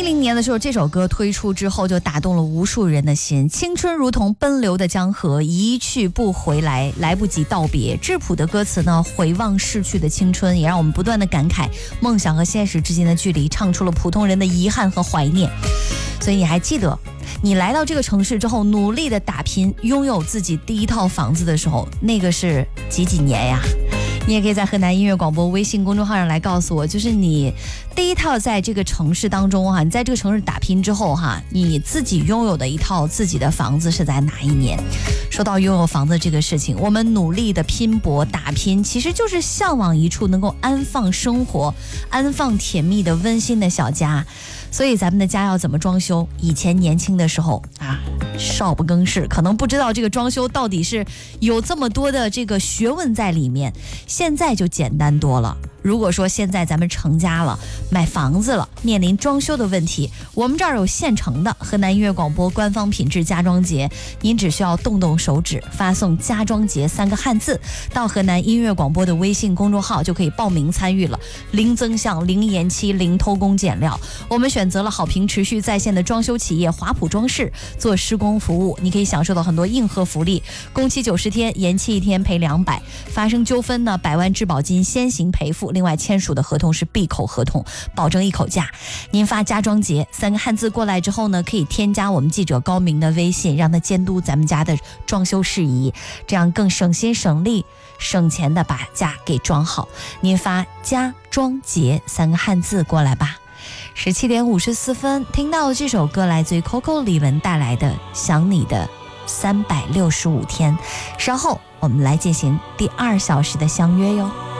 2010年的时候，这首歌推出之后就打动了无数人的心。青春如同奔流的江河，一去不回来，来不及道别。质朴的歌词呢，回望逝去的青春，也让我们不断的感慨梦想和现实之间的距离，唱出了普通人的遗憾和怀念。所以你还记得你来到这个城市之后，努力的打拼，拥有自己第一套房子的时候，那个是几年呀？你也可以在河南音乐广播微信公众号上来告诉我，就是你第一套在这个城市当中哈，你在这个城市打拼之后哈，你自己拥有的一套自己的房子是在哪一年？说到拥有房子这个事情，我们努力的拼搏打拼，其实就是向往一处能够安放生活、安放甜蜜的温馨的小家。所以咱们的家要怎么装修？以前年轻的时候啊，少不更事，可能不知道这个装修到底是有这么多的这个学问在里面。现在就简单多了。如果说现在咱们成家了，买房子了，面临装修的问题，我们这儿有现成的河南音乐广播官方品质家装节，您只需要动动手指，发送家装节3个汉字到河南音乐广播的微信公众号，就可以报名参与了。零增项、零延期、零偷工减料。我们选择了好评持续在线的装修企业华普装饰做施工服务，你可以享受到很多硬核福利，工期90天，延期1天赔200，发生纠纷呢100万质保金先行赔付。另外签署的合同是闭口合同，保证一口价。您发家装节3个汉字过来之后呢，可以添加我们记者高明的微信，让他监督咱们家的装修事宜，这样更省心省力省钱的把家给装好。您发家装节3个汉字过来吧。17点54分，听到这首歌来自于 Coco 李玟带来的《想你的365天》。稍后我们来进行第2小时的相约哟。